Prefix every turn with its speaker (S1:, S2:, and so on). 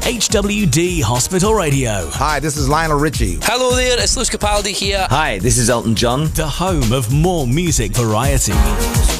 S1: HWD Hospital Radio.
S2: Hi, this is Lionel Richie.
S3: Hello there, it's Lewis Capaldi here.
S4: Hi, this is Elton John.
S1: The home of more music variety.